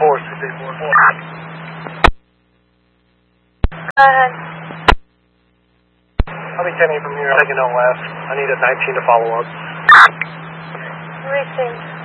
Go ahead. I'll be 10 from here. Taking no left. I need a 19 to follow up. Received.